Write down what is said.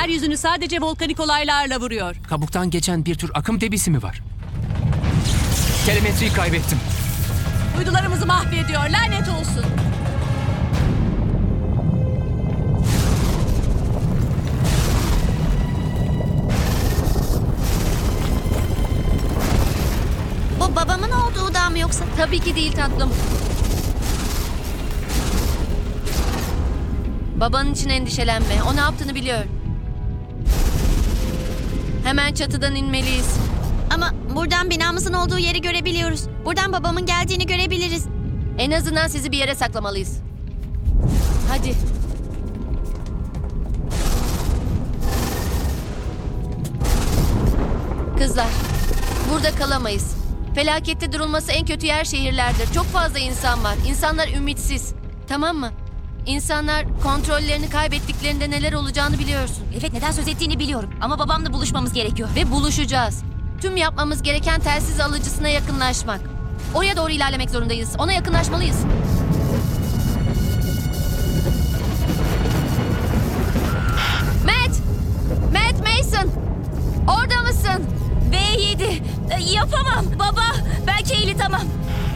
Yeryüzünü sadece volkanik olaylarla vuruyor. Kabuktan geçen bir tür akım debisi mi var? Telemetriyi kaybettim. Uydularımızı mahvediyor. Lanet olsun. Bu babamın olduğu dağ mı yoksa? Tabii ki değil tatlım. Babanın için endişelenme. O ne yaptığını biliyor. Hemen çatıdan inmeliyiz. Ama buradan binamızın olduğu yeri görebiliyoruz. Buradan babamın geldiğini görebiliriz. En azından sizi bir yere saklamalıyız. Hadi. Kızlar, burada kalamayız. Felakette durulması en kötü yer şehirlerdir. Çok fazla insan var. İnsanlar ümitsiz. Tamam mı? İnsanlar kontrollerini kaybettiklerinde neler olacağını biliyorsun. Evet, neden söz ettiğini biliyorum. Ama babamla buluşmamız gerekiyor. Ve buluşacağız. Tüm yapmamız gereken telsiz alıcısına yakınlaşmak. Oraya doğru ilerlemek zorundayız. Ona yakınlaşmalıyız. Matt! Matt Mason! Orada mısın? B7. Yapamam baba. Ben Kayleigh tamam.